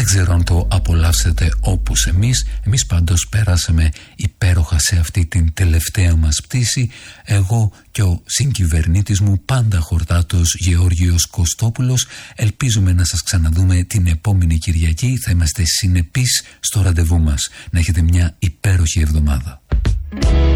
ξέρω αν το απολαύσετε όπως εμείς πάντως πέρασαμε υπέροχα σε αυτή την τελευταία μας πτήση. Εγώ και ο συγκυβερνήτης μου, πάντα χορτάτος Γεώργιος Κωστόπουλος. Ελπίζουμε να σας ξαναδούμε την επόμενη Κυριακή. Θα είμαστε συνεπείς στο ραντεβού μας. Να έχετε μια υπέροχη εβδομάδα.